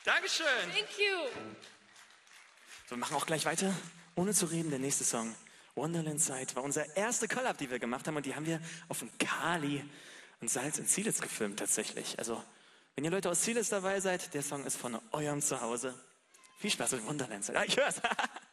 Dankeschön. Thank you. So, wir machen auch gleich weiter. Ohne zu reden, der nächste Song. Wonderland Side war unser erste Collab, die wir gemacht haben. Und die haben wir auf dem Kali und Salz in Zielitz gefilmt tatsächlich. Also, wenn ihr Leute aus Zielitz dabei seid, der Song ist von eurem Zuhause. Viel Spaß mit Wonderland Side. Ich hör's.